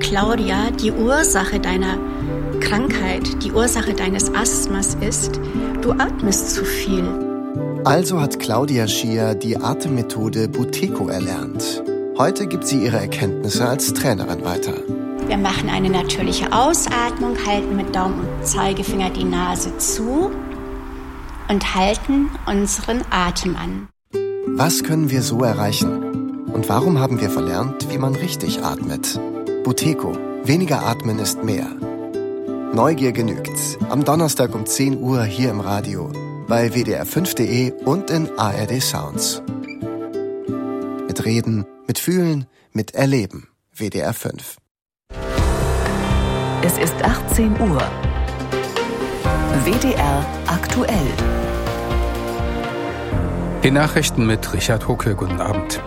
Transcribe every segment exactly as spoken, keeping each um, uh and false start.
Claudia, die Ursache deiner Krankheit, die Ursache deines Asthmas ist, du atmest zu viel. Also hat Claudia Schier die Atemmethode Buteco erlernt. Heute gibt sie ihre Erkenntnisse als Trainerin weiter. Wir machen eine natürliche Ausatmung, halten mit Daumen und Zeigefinger die Nase zu und halten unseren Atem an. Was können wir so erreichen? Und warum haben wir verlernt, wie man richtig atmet? Buteco. Weniger atmen ist mehr. Neugier genügt. Am Donnerstag um zehn Uhr hier im Radio, bei w d r fünf punkt d e und in A R D Sounds. Mit Reden, mit Fühlen, mit Erleben. W D R fünf. Es ist achtzehn Uhr. W D R aktuell. Die Nachrichten mit Richard Hucke. Guten Abend.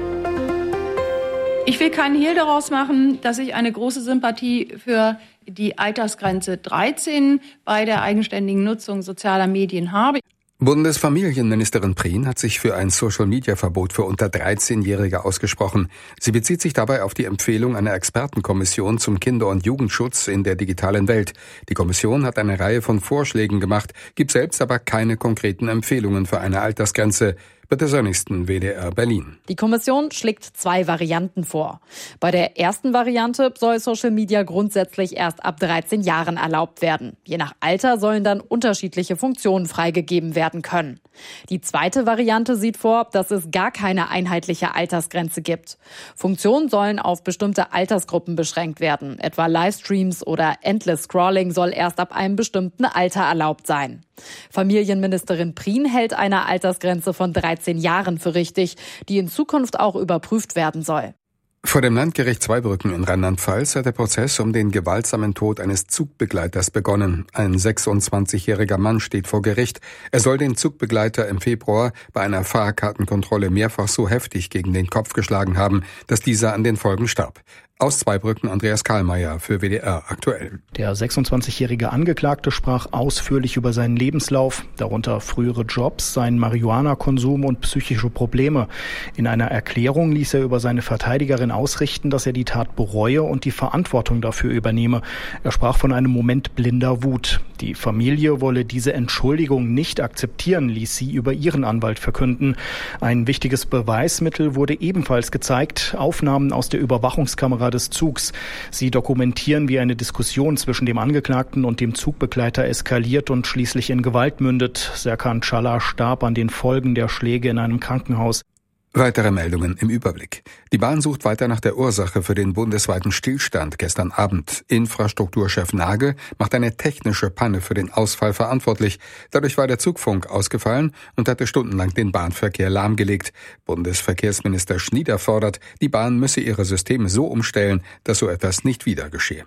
Ich will keinen Hehl daraus machen, dass ich eine große Sympathie für die Altersgrenze dreizehn bei der eigenständigen Nutzung sozialer Medien habe. Bundesfamilienministerin Prien hat sich für ein Social-Media-Verbot für unter dreizehnjährige ausgesprochen. Sie bezieht sich dabei auf die Empfehlung einer Expertenkommission zum Kinder- und Jugendschutz in der digitalen Welt. Die Kommission hat eine Reihe von Vorschlägen gemacht, gibt selbst aber keine konkreten Empfehlungen für eine Altersgrenze. Bitte Sonnigsten, W D R Berlin. Die Kommission schlägt zwei Varianten vor. Bei der ersten Variante soll Social Media grundsätzlich erst ab dreizehn Jahren erlaubt werden. Je nach Alter sollen dann unterschiedliche Funktionen freigegeben werden können. Die zweite Variante sieht vor, dass es gar keine einheitliche Altersgrenze gibt. Funktionen sollen auf bestimmte Altersgruppen beschränkt werden. Etwa Livestreams oder Endless Scrolling soll erst ab einem bestimmten Alter erlaubt sein. Familienministerin Prien hält eine Altersgrenze von dreizehn Jahren für richtig, die in Zukunft auch überprüft werden soll. Vor dem Landgericht Zweibrücken in Rheinland-Pfalz hat der Prozess um den gewaltsamen Tod eines Zugbegleiters begonnen. Ein sechsundzwanzigjähriger Mann steht vor Gericht. Er soll den Zugbegleiter im Februar bei einer Fahrkartenkontrolle mehrfach so heftig gegen den Kopf geschlagen haben, dass dieser an den Folgen starb. Aus Zweibrücken Andreas Karlmeier für W D R aktuell. Der sechsundzwanzigjährige Angeklagte sprach ausführlich über seinen Lebenslauf, darunter frühere Jobs, seinen Marihuana-Konsum und psychische Probleme. In einer Erklärung ließ er über seine Verteidigerin ausrichten, dass er die Tat bereue und die Verantwortung dafür übernehme. Er sprach von einem Moment blinder Wut. Die Familie wolle diese Entschuldigung nicht akzeptieren, ließ sie über ihren Anwalt verkünden. Ein wichtiges Beweismittel wurde ebenfalls gezeigt, Aufnahmen aus der Überwachungskamera des Zugs. Sie dokumentieren, wie eine Diskussion zwischen dem Angeklagten und dem Zugbegleiter eskaliert und schließlich in Gewalt mündet. Serkan Çala starb an den Folgen der Schläge in einem Krankenhaus. Weitere Meldungen im Überblick. Die Bahn sucht weiter nach der Ursache für den bundesweiten Stillstand gestern Abend. Infrastrukturchef Nagel macht eine technische Panne für den Ausfall verantwortlich. Dadurch war der Zugfunk ausgefallen und hatte stundenlang den Bahnverkehr lahmgelegt. Bundesverkehrsminister Schnieder fordert, die Bahn müsse ihre Systeme so umstellen, dass so etwas nicht wieder geschehe.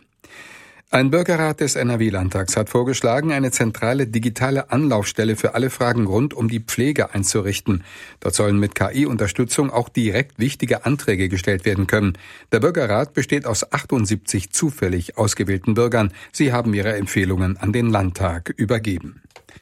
Ein Bürgerrat des N R W-Landtags hat vorgeschlagen, eine zentrale digitale Anlaufstelle für alle Fragen rund um die Pflege einzurichten. Dort sollen mit K I-Unterstützung auch direkt wichtige Anträge gestellt werden können. Der Bürgerrat besteht aus achtundsiebzig zufällig ausgewählten Bürgern. Sie haben ihre Empfehlungen an den Landtag übergeben.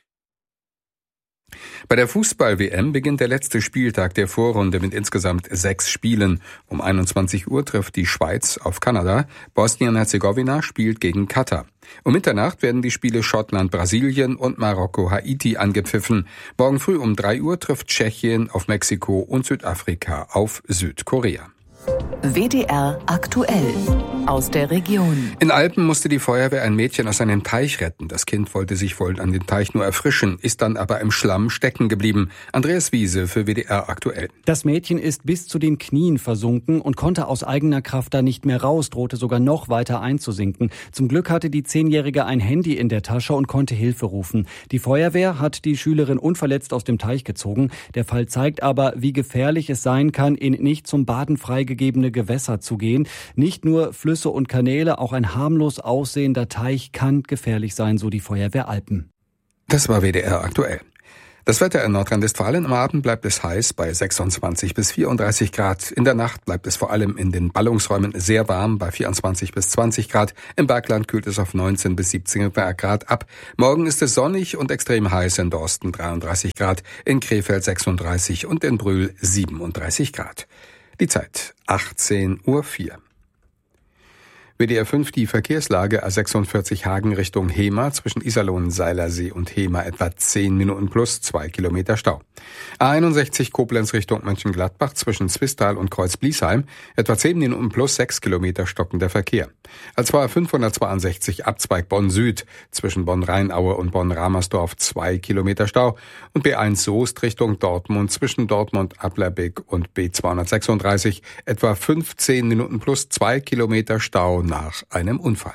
Bei der Fußball-W M beginnt der letzte Spieltag der Vorrunde mit insgesamt sechs Spielen. Um einundzwanzig Uhr trifft die Schweiz auf Kanada. Bosnien-Herzegowina spielt gegen Katar. Um Mitternacht werden die Spiele Schottland-Brasilien und Marokko-Haiti angepfiffen. Morgen früh um drei Uhr trifft Tschechien auf Mexiko und Südafrika auf Südkorea. W D R aktuell aus der Region. In Alpen musste die Feuerwehr ein Mädchen aus einem Teich retten. Das Kind wollte sich wohl an den Teich nur erfrischen, ist dann aber im Schlamm stecken geblieben. Andreas Wiese für W D R aktuell. Das Mädchen ist bis zu den Knien versunken und konnte aus eigener Kraft da nicht mehr raus, drohte sogar noch weiter einzusinken. Zum Glück hatte die Zehnjährige ein Handy in der Tasche und konnte Hilfe rufen. Die Feuerwehr hat die Schülerin unverletzt aus dem Teich gezogen. Der Fall zeigt aber, wie gefährlich es sein kann, in nicht zum Baden freigegebene Gewässer zu gehen. Nicht nur Flüsse und Kanäle, auch ein harmlos aussehender Teich kann gefährlich sein, so die Feuerwehr Alpen. Das war W D R aktuell. Das Wetter in Nordrhein-Westfalen: am Abend bleibt es heiß bei sechsundzwanzig bis vierunddreißig Grad. In der Nacht bleibt es vor allem in den Ballungsräumen sehr warm bei vierundzwanzig bis zwanzig Grad. Im Bergland kühlt es auf neunzehn bis siebzehn Grad ab. Morgen ist es sonnig und extrem heiß, in Dorsten dreiunddreißig Grad, in Krefeld sechsunddreißig und in Brühl siebenunddreißig Grad. Die Zeit achtzehn Uhr vier. W D R fünf die Verkehrslage: A sechsundvierzig Hagen Richtung Hemer, zwischen Iserlohn, Seilersee und Hemer etwa zehn Minuten plus, zwei Kilometer Stau. A einundsechzig Koblenz Richtung Mönchengladbach, zwischen Zwistal und Kreuz-Bliesheim etwa zehn Minuten plus, sechs Kilometer stockender Verkehr. A fünfhundertzweiundsechzig Abzweig Bonn Süd, zwischen Bonn-Rheinaue und Bonn-Ramersdorf zwei Kilometer Stau, und B eins Soest Richtung Dortmund, zwischen Dortmund-Applerbeck und B zweihundertsechsunddreißig etwa fünfzehn Minuten plus, zwei Kilometer Stau nach einem Unfall.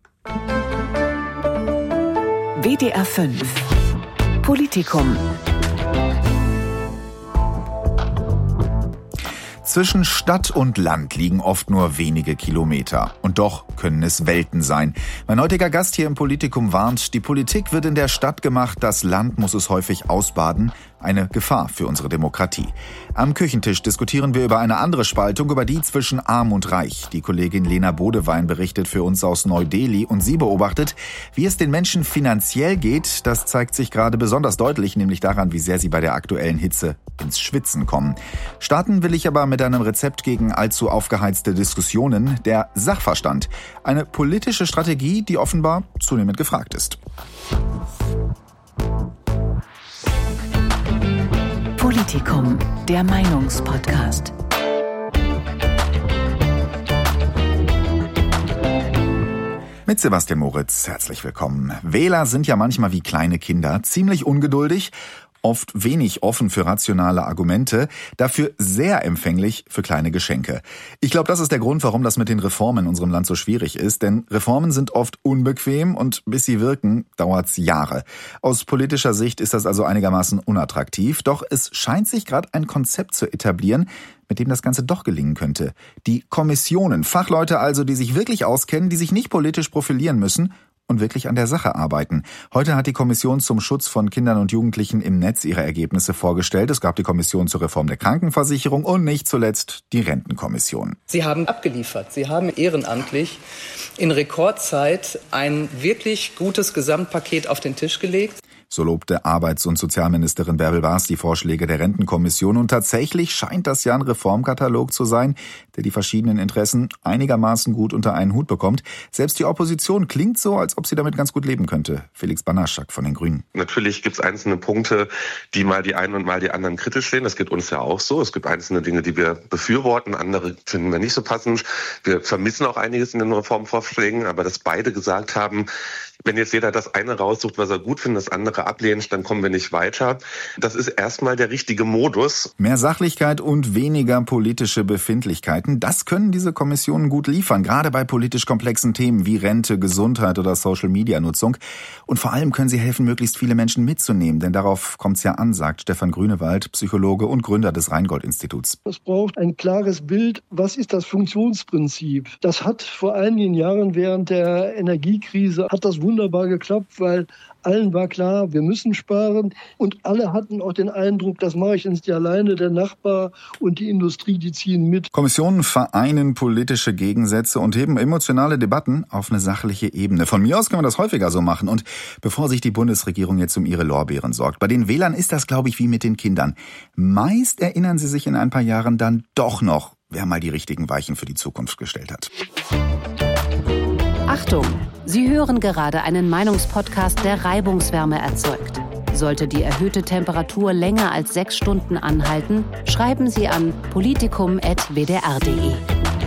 W D R fünf Politikum. Zwischen Stadt und Land liegen oft nur wenige Kilometer. Und doch können es Welten sein. Mein heutiger Gast hier im Politikum warnt, die Politik wird in der Stadt gemacht, das Land muss es häufig ausbaden. Eine Gefahr für unsere Demokratie. Am Küchentisch diskutieren wir über eine andere Spaltung, über die zwischen Arm und Reich. Die Kollegin Lena Bodewein berichtet für uns aus Neu-Delhi und sie beobachtet, wie es den Menschen finanziell geht. Das zeigt sich gerade besonders deutlich, nämlich daran, wie sehr sie bei der aktuellen Hitze ins Schwitzen kommen. Starten will ich aber mit einem Rezept gegen allzu aufgeheizte Diskussionen: der Sachverstand. Eine politische Strategie, die offenbar zunehmend gefragt ist. Politikum, der Meinungspodcast. Mit Sebastian Moritz, herzlich willkommen. Wähler sind ja manchmal wie kleine Kinder, ziemlich ungeduldig, oft wenig offen für rationale Argumente, dafür sehr empfänglich für kleine Geschenke. Ich glaube, das ist der Grund, warum das mit den Reformen in unserem Land so schwierig ist, denn Reformen sind oft unbequem und bis sie wirken, dauert's Jahre. Aus politischer Sicht ist das also einigermaßen unattraktiv, doch es scheint sich gerade ein Konzept zu etablieren, mit dem das Ganze doch gelingen könnte. Die Kommissionen, Fachleute also, die sich wirklich auskennen, die sich nicht politisch profilieren müssen und wirklich an der Sache arbeiten. Heute hat die Kommission zum Schutz von Kindern und Jugendlichen im Netz ihre Ergebnisse vorgestellt. Es gab die Kommission zur Reform der Krankenversicherung und nicht zuletzt die Rentenkommission. Sie haben abgeliefert. Sie haben ehrenamtlich in Rekordzeit ein wirklich gutes Gesamtpaket auf den Tisch gelegt. So lobte Arbeits- und Sozialministerin Bärbel Baas die Vorschläge der Rentenkommission. Und tatsächlich scheint das ja ein Reformkatalog zu sein, der die verschiedenen Interessen einigermaßen gut unter einen Hut bekommt. Selbst die Opposition klingt so, als ob sie damit ganz gut leben könnte. Felix Banaschak von den Grünen. Natürlich gibt es einzelne Punkte, die mal die einen und mal die anderen kritisch sehen. Das geht uns ja auch so. Es gibt einzelne Dinge, die wir befürworten, andere finden wir nicht so passend. Wir vermissen auch einiges in den Reformvorschlägen, aber dass beide gesagt haben, wenn jetzt jeder das eine raussucht, was er gut findet, das andere ablehnt, dann kommen wir nicht weiter. Das ist erstmal der richtige Modus. Mehr Sachlichkeit und weniger politische Befindlichkeiten, das können diese Kommissionen gut liefern, gerade bei politisch komplexen Themen wie Rente, Gesundheit oder Social-Media-Nutzung. Und vor allem können sie helfen, möglichst viele Menschen mitzunehmen, denn darauf kommt es ja an, sagt Stefan Grünewald, Psychologe und Gründer des Rheingold-Instituts. Es braucht ein klares Bild, was ist das Funktionsprinzip? Das hat vor einigen Jahren während der Energiekrise, hat das wunderbar geklappt, weil allen war klar, wir müssen sparen. Und alle hatten auch den Eindruck, das mache ich nicht alleine, der Nachbar und die Industrie, die ziehen mit. Kommissionen vereinen politische Gegensätze und heben emotionale Debatten auf eine sachliche Ebene. Von mir aus kann man das häufiger so machen. Und bevor sich die Bundesregierung jetzt um ihre Lorbeeren sorgt, bei den Wählern ist das, glaube ich, wie mit den Kindern. Meist erinnern sie sich in ein paar Jahren dann doch noch, wer mal die richtigen Weichen für die Zukunft gestellt hat. Achtung! Sie hören gerade einen Meinungspodcast, der Reibungswärme erzeugt. Sollte die erhöhte Temperatur länger als sechs Stunden anhalten, schreiben Sie an politikum at w d r punkt d e.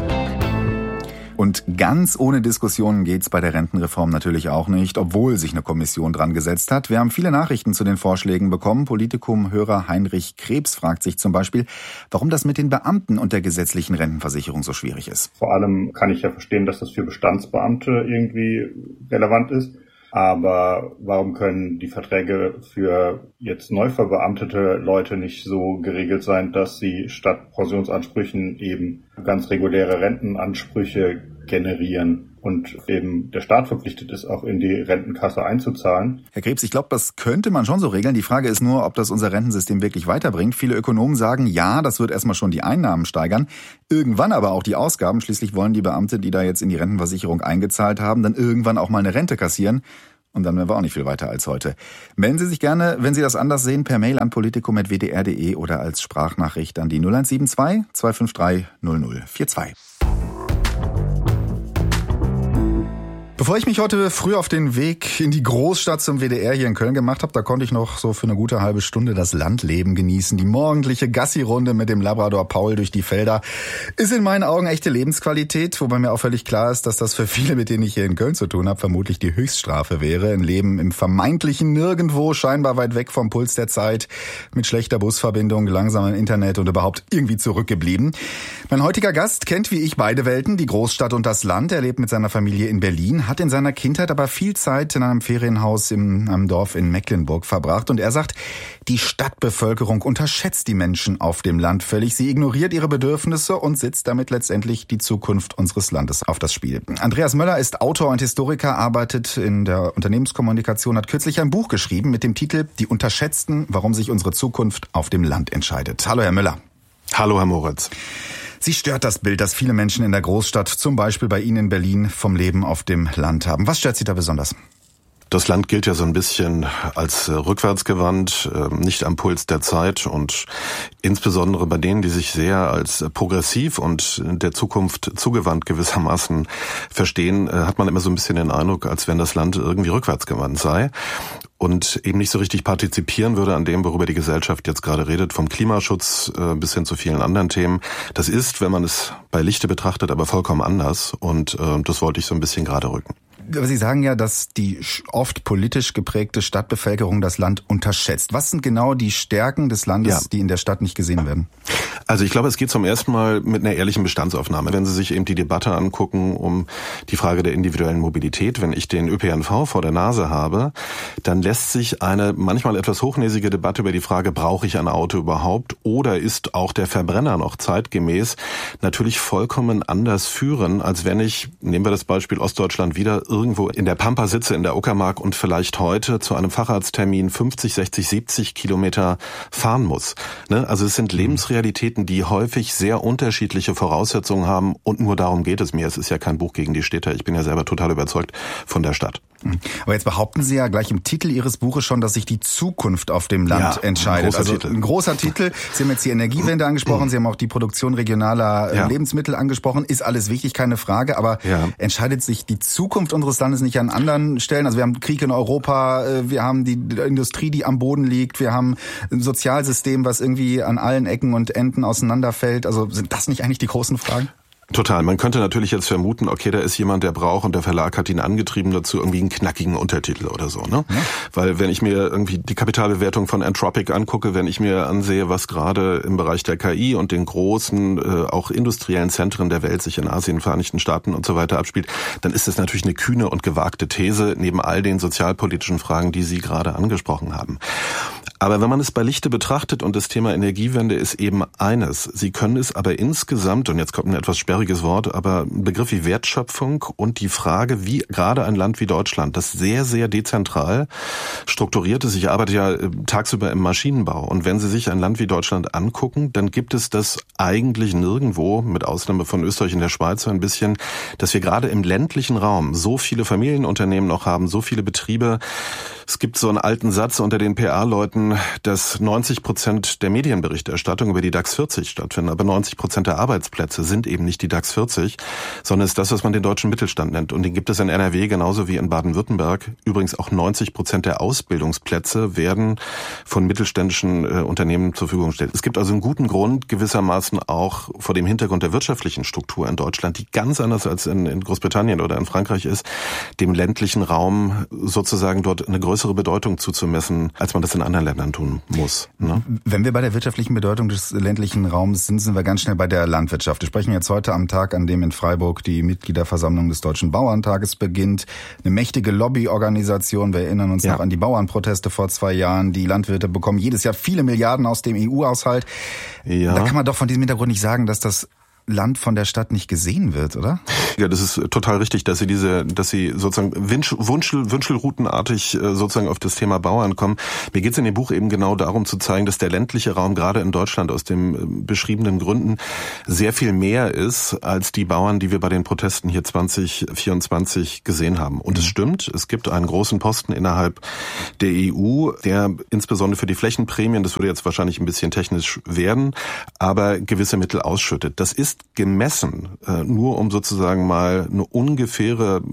Und ganz ohne Diskussionen geht's bei der Rentenreform natürlich auch nicht, obwohl sich eine Kommission dran gesetzt hat. Wir haben viele Nachrichten zu den Vorschlägen bekommen. Politikum-Hörer Heinrich Krebs fragt sich zum Beispiel, warum das mit den Beamten und der gesetzlichen Rentenversicherung so schwierig ist. Vor allem kann ich ja verstehen, dass das für Bestandsbeamte irgendwie relevant ist. Aber warum können die Verträge für jetzt neu verbeamtete Leute nicht so geregelt sein, dass sie statt Pensionsansprüchen eben ganz reguläre Rentenansprüche generieren und eben der Staat verpflichtet ist, auch in die Rentenkasse einzuzahlen? Herr Krebs, ich glaube, das könnte man schon so regeln. Die Frage ist nur, ob das unser Rentensystem wirklich weiterbringt. Viele Ökonomen sagen, ja, das wird erstmal schon die Einnahmen steigern, irgendwann aber auch die Ausgaben. Schließlich wollen die Beamte, die da jetzt in die Rentenversicherung eingezahlt haben, dann irgendwann auch mal eine Rente kassieren. Und dann wären wir auch nicht viel weiter als heute. Melden Sie sich gerne, wenn Sie das anders sehen, per Mail an politikum at w d r punkt d e oder als Sprachnachricht an die null eins sieben zwei, zwei fünf drei, null null vier zwei. Bevor ich mich heute früh auf den Weg in die Großstadt zum W D R hier in Köln gemacht habe, da konnte ich noch so für eine gute halbe Stunde das Landleben genießen. Die morgendliche Gassi-Runde mit dem Labrador Paul durch die Felder ist in meinen Augen echte Lebensqualität, wobei mir auch völlig klar ist, dass das für viele, mit denen ich hier in Köln zu tun habe, vermutlich die Höchststrafe wäre. Ein Leben im vermeintlichen Nirgendwo, scheinbar weit weg vom Puls der Zeit, mit schlechter Busverbindung, langsamem Internet und überhaupt irgendwie zurückgeblieben. Mein heutiger Gast kennt wie ich beide Welten, die Großstadt und das Land. Er lebt mit seiner Familie in Berlin, hat in seiner Kindheit aber viel Zeit in einem Ferienhaus in einem Dorf in Mecklenburg verbracht. Und er sagt, die Stadtbevölkerung unterschätzt die Menschen auf dem Land völlig. Sie ignoriert ihre Bedürfnisse und setzt damit letztendlich die Zukunft unseres Landes auf das Spiel. Andreas Möller ist Autor und Historiker, arbeitet in der Unternehmenskommunikation, hat kürzlich ein Buch geschrieben mit dem Titel Die Unterschätzten, warum sich unsere Zukunft auf dem Land entscheidet. Hallo, Herr Möller. Hallo, Herr Moritz. Sie stört das Bild, das viele Menschen in der Großstadt, zum Beispiel bei Ihnen in Berlin, vom Leben auf dem Land haben. Was stört Sie da besonders? Das Land gilt ja so ein bisschen als äh, rückwärtsgewandt, äh, nicht am Puls der Zeit und insbesondere bei denen, die sich sehr als äh, progressiv und der Zukunft zugewandt gewissermaßen verstehen, äh, hat man immer so ein bisschen den Eindruck, als wenn das Land irgendwie rückwärtsgewandt sei und eben nicht so richtig partizipieren würde an dem, worüber die Gesellschaft jetzt gerade redet, vom Klimaschutz äh, bis hin zu vielen anderen Themen. Das ist, wenn man es bei Lichte betrachtet, aber vollkommen anders und äh, das wollte ich so ein bisschen gerade rücken. Aber Sie sagen ja, dass die oft politisch geprägte Stadtbevölkerung das Land unterschätzt. Was sind genau die Stärken des Landes, ja. die in der Stadt nicht gesehen werden? Also ich glaube, es geht zum ersten Mal mit einer ehrlichen Bestandsaufnahme. Wenn Sie sich eben die Debatte angucken um die Frage der individuellen Mobilität, wenn ich den Ö P N V vor der Nase habe, dann lässt sich eine manchmal etwas hochnäsige Debatte über die Frage, brauche ich ein Auto überhaupt oder ist auch der Verbrenner noch zeitgemäß, natürlich vollkommen anders führen, als wenn ich, nehmen wir das Beispiel Ostdeutschland wieder, irgendwo in der Pampa sitze, in der Uckermark und vielleicht heute zu einem Facharzttermin fünfzig, sechzig, siebzig Kilometer fahren muss. Ne? Also es sind Lebensrealitäten, die häufig sehr unterschiedliche Voraussetzungen haben und nur darum geht es mir. Es ist ja kein Buch gegen die Städter. Ich bin ja selber total überzeugt von der Stadt. Aber jetzt behaupten Sie ja gleich im Titel Ihres Buches schon, dass sich die Zukunft auf dem Land ja, entscheidet. Ein also Titel. ein großer Titel. Sie haben jetzt die Energiewende angesprochen, Sie haben auch die Produktion regionaler ja. Lebensmittel angesprochen. Ist alles wichtig, keine Frage. Aber ja. entscheidet sich die Zukunft unseres Landes nicht an anderen Stellen? Also wir haben Krieg in Europa, wir haben die Industrie, die am Boden liegt, wir haben ein Sozialsystem, was irgendwie an allen Ecken und Enden auseinanderfällt. Also sind das nicht eigentlich die großen Fragen? Total. Man könnte natürlich jetzt vermuten, okay, da ist jemand, der braucht und der Verlag hat ihn angetrieben dazu, irgendwie einen knackigen Untertitel oder so, ne? Ja. Weil wenn ich mir irgendwie die Kapitalbewertung von Anthropic angucke, wenn ich mir ansehe, was gerade im Bereich der K I und den großen, äh, auch industriellen Zentren der Welt sich in Asien, Vereinigten Staaten und so weiter abspielt, dann ist das natürlich eine kühne und gewagte These neben all den sozialpolitischen Fragen, die Sie gerade angesprochen haben. Aber wenn man es bei Lichte betrachtet und das Thema Energiewende ist eben eines, Sie können es aber insgesamt, und jetzt kommt ein etwas sperriges Wort, aber ein Begriff wie Wertschöpfung und die Frage, wie gerade ein Land wie Deutschland, das sehr, sehr dezentral strukturiert ist. Ich arbeite ja tagsüber im Maschinenbau und wenn Sie sich ein Land wie Deutschland angucken, dann gibt es das eigentlich nirgendwo, mit Ausnahme von Österreich und der Schweiz so ein bisschen, dass wir gerade im ländlichen Raum so viele Familienunternehmen noch haben, so viele Betriebe. Es gibt so einen alten Satz unter den P R-Leuten, dass neunzig Prozent der Medienberichterstattung über die DAX vierzig stattfinden, aber neunzig Prozent der Arbeitsplätze sind eben nicht die DAX vierzig, sondern es ist das, was man den deutschen Mittelstand nennt. Und den gibt es in N R W genauso wie in Baden-Württemberg. Übrigens auch neunzig Prozent der Ausbildungsplätze werden von mittelständischen äh, Unternehmen zur Verfügung gestellt. Es gibt also einen guten Grund, gewissermaßen auch vor dem Hintergrund der wirtschaftlichen Struktur in Deutschland, die ganz anders als in, in Großbritannien oder in Frankreich ist, dem ländlichen Raum sozusagen dort eine größere Bedeutung zuzumessen, als man das in anderen Ländern tun muss. Ne? Wenn wir bei der wirtschaftlichen Bedeutung des ländlichen Raums sind, sind wir ganz schnell bei der Landwirtschaft. Wir sprechen jetzt heute am Tag, an dem in Freiburg die Mitgliederversammlung des Deutschen Bauerntages beginnt. Eine mächtige Lobbyorganisation. Wir erinnern uns ja. noch an die Bauernproteste vor zwei Jahren. Die Landwirte bekommen jedes Jahr viele Milliarden aus dem E U-Haushalt. Ja. Da kann man doch von diesem Hintergrund nicht sagen, dass das Land von der Stadt nicht gesehen wird, oder? Ja, das ist total richtig, dass Sie diese, dass Sie sozusagen Wünsch, Wunschel, Wünschelroutenartig sozusagen auf das Thema Bauern kommen. Mir geht es in dem Buch eben genau darum zu zeigen, dass der ländliche Raum gerade in Deutschland aus den beschriebenen Gründen sehr viel mehr ist als die Bauern, die wir bei den Protesten hier zwanzig vierundzwanzig gesehen haben. Und mhm. es stimmt, es gibt einen großen Posten innerhalb der E U, der insbesondere für die Flächenprämien, das würde jetzt wahrscheinlich ein bisschen technisch werden, aber gewisse Mittel ausschüttet. Das ist gemessen, äh, nur um sozusagen mal eine ungefähre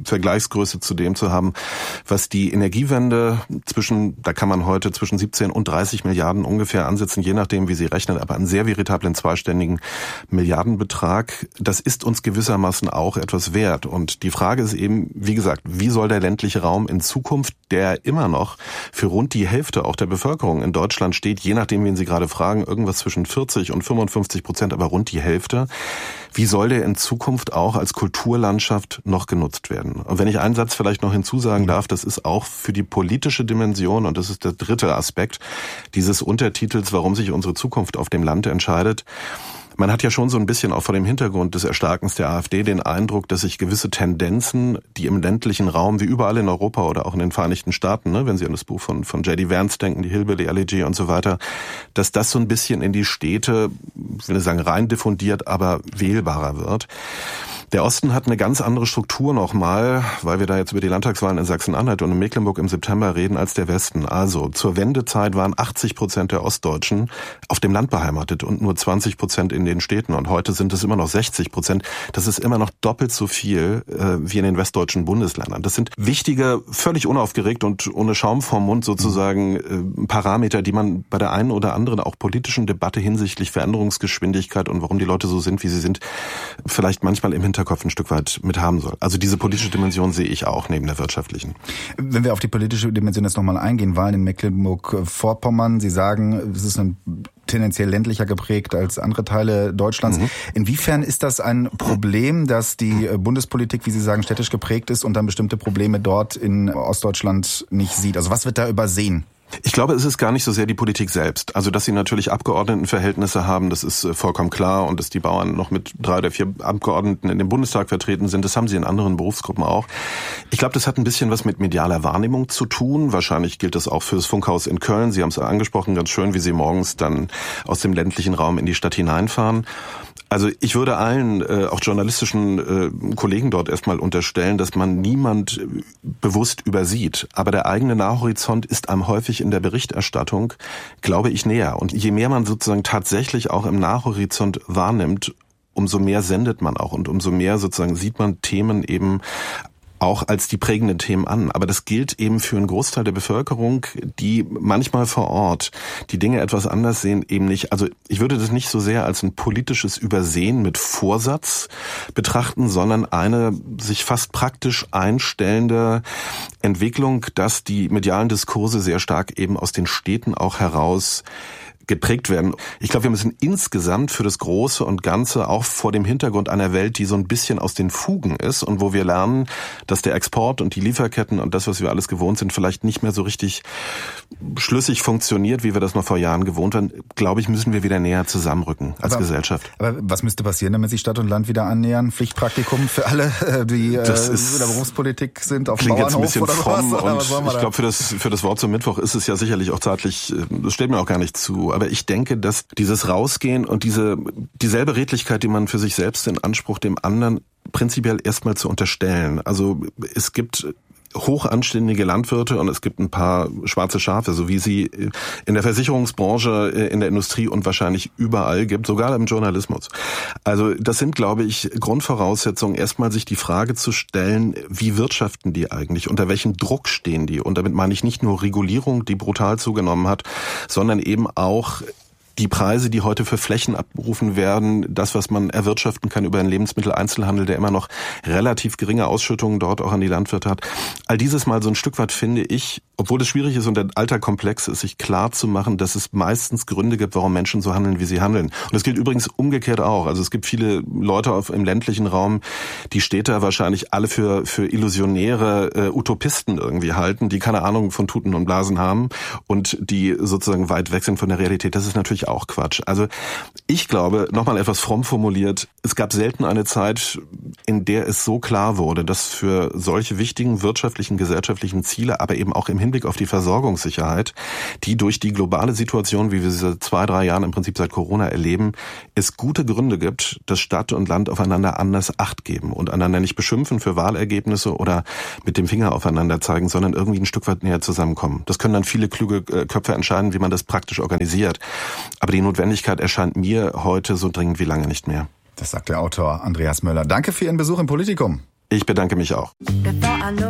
Vergleichsgröße zu dem zu haben, was die Energiewende zwischen, da kann man heute zwischen siebzehn und dreißig Milliarden ungefähr ansetzen, je nachdem, wie sie rechnen, aber einen sehr veritablen zweistelligen Milliardenbetrag. Das ist uns gewissermaßen auch etwas wert. Und die Frage ist eben, wie gesagt, wie soll der ländliche Raum in Zukunft, der immer noch für rund die Hälfte auch der Bevölkerung in Deutschland steht, je nachdem, wen Sie gerade fragen, irgendwas zwischen vierzig und fünfundfünfzig Prozent, aber rund die Hälfte, wie soll der in Zukunft auch als Kulturlandschaft noch genutzt werden? Und wenn ich einen Satz vielleicht noch hinzusagen darf, das ist auch für die politische Dimension, und das ist der dritte Aspekt dieses Untertitels, warum sich unsere Zukunft auf dem Land entscheidet. Man hat ja schon so ein bisschen auch vor dem Hintergrund des Erstarkens der AfD den Eindruck, dass sich gewisse Tendenzen, die im ländlichen Raum, wie überall in Europa oder auch in den Vereinigten Staaten, ne, wenn Sie an das Buch von, von J D Vance denken, die Hillbilly Elegy und so weiter, dass das so ein bisschen in die Städte, ich will nicht sagen rein diffundiert, aber wählbarer wird. Der Osten hat eine ganz andere Struktur nochmal, weil wir da jetzt über die Landtagswahlen in Sachsen-Anhalt und in Mecklenburg im September reden, als der Westen. Also zur Wendezeit waren achtzig Prozent der Ostdeutschen auf dem Land beheimatet und nur zwanzig Prozent in den Städten. Und heute sind es immer noch sechzig Prozent. Das ist immer noch doppelt so viel äh, wie in den westdeutschen Bundesländern. Das sind wichtige, völlig unaufgeregt und ohne Schaum vorm Mund sozusagen äh, Parameter, die man bei der einen oder anderen auch politischen Debatte hinsichtlich Veränderungsgeschwindigkeit und warum die Leute so sind, wie sie sind, vielleicht manchmal im Hintergrund Kopf ein Stück weit mit haben soll. Also diese politische Dimension sehe ich auch neben der wirtschaftlichen. Wenn wir auf die politische Dimension jetzt nochmal eingehen, Wahlen in Mecklenburg-Vorpommern, Sie sagen, es ist ein tendenziell ländlicher geprägt als andere Teile Deutschlands. Mhm. Inwiefern ist das ein Problem, dass die Bundespolitik, wie Sie sagen, städtisch geprägt ist und dann bestimmte Probleme dort in Ostdeutschland nicht sieht? Also was wird da übersehen? Ich glaube, es ist gar nicht so sehr die Politik selbst. Also, dass sie natürlich Abgeordnetenverhältnisse haben, das ist vollkommen klar. Und dass die Bauern noch mit drei oder vier Abgeordneten in dem Bundestag vertreten sind, das haben sie in anderen Berufsgruppen auch. Ich glaube, das hat ein bisschen was mit medialer Wahrnehmung zu tun. Wahrscheinlich gilt das auch für das Funkhaus in Köln. Sie haben es angesprochen, ganz schön, wie Sie morgens dann aus dem ländlichen Raum in die Stadt hineinfahren. Also ich würde allen, äh, auch journalistischen äh, Kollegen dort erstmal unterstellen, dass man niemand bewusst übersieht. Aber der eigene Nahhorizont ist einem häufig in der Berichterstattung, glaube ich, näher. Und je mehr man sozusagen tatsächlich auch im Nahhorizont wahrnimmt, umso mehr sendet man auch und umso mehr sozusagen sieht man Themen eben auch als die prägenden Themen an. Aber das gilt eben für einen Großteil der Bevölkerung, die manchmal vor Ort die Dinge etwas anders sehen, eben nicht. Also ich würde das nicht so sehr als ein politisches Übersehen mit Vorsatz betrachten, sondern eine sich fast praktisch einstellende Entwicklung, dass die medialen Diskurse sehr stark eben aus den Städten auch heraus geprägt werden. Ich glaube, wir müssen insgesamt für das Große und Ganze auch vor dem Hintergrund einer Welt, die so ein bisschen aus den Fugen ist und wo wir lernen, dass der Export und die Lieferketten und das, was wir alles gewohnt sind, vielleicht nicht mehr so richtig schlüssig funktioniert, wie wir das noch vor Jahren gewohnt waren, glaube ich, müssen wir wieder näher zusammenrücken als aber, Gesellschaft. Aber was müsste passieren, damit sich Stadt und Land wieder annähern? Pflichtpraktikum für alle, die das äh, ist, in der Berufspolitik sind, auf dem Bauernhof jetzt ein bisschen oder fromm was? Und ich glaube, für das, für das Wort zum Mittwoch ist es ja sicherlich auch zeitlich, das steht mir auch gar nicht zu. Aber ich denke, dass dieses Rausgehen und diese dieselbe Redlichkeit, die man für sich selbst in Anspruch dem anderen prinzipiell erstmal zu unterstellen. Also es gibt hochanständige Landwirte und es gibt ein paar schwarze Schafe, so wie sie in der Versicherungsbranche, in der Industrie und wahrscheinlich überall gibt, sogar im Journalismus. Also das sind, glaube ich, Grundvoraussetzungen, erstmal sich die Frage zu stellen, wie wirtschaften die eigentlich, unter welchem Druck stehen die? Und damit meine ich nicht nur Regulierung, die brutal zugenommen hat, sondern eben auch die Preise, die heute für Flächen abgerufen werden, das, was man erwirtschaften kann über den Lebensmitteleinzelhandel, der immer noch relativ geringe Ausschüttungen dort auch an die Landwirte hat. All dieses mal so ein Stück weit finde ich, obwohl es schwierig ist und der Alltag komplex ist, sich klar zu machen, dass es meistens Gründe gibt, warum Menschen so handeln, wie sie handeln. Und das gilt übrigens umgekehrt auch. Also es gibt viele Leute auf, im ländlichen Raum, die Städter wahrscheinlich alle für, für illusionäre äh, Utopisten irgendwie halten, die keine Ahnung von Tuten und Blasen haben und die sozusagen weit weg sind von der Realität. Das ist natürlich auch Quatsch. Also ich glaube, nochmal etwas fromm formuliert, es gab selten eine Zeit, in der es so klar wurde, dass für solche wichtigen wirtschaftlichen, gesellschaftlichen Ziele, aber eben auch im Hinblick auf die Versorgungssicherheit, die durch die globale Situation, wie wir sie seit zwei, drei Jahren im Prinzip seit Corona erleben, es gute Gründe gibt, dass Stadt und Land aufeinander anders Acht geben und einander nicht beschimpfen für Wahlergebnisse oder mit dem Finger aufeinander zeigen, sondern irgendwie ein Stück weit näher zusammenkommen. Das können dann viele kluge Köpfe entscheiden, wie man das praktisch organisiert. Aber die Notwendigkeit erscheint mir heute so dringend wie lange nicht mehr. Das sagt der Autor Andreas Möller. Danke für Ihren Besuch im Politikum. Ich bedanke mich auch.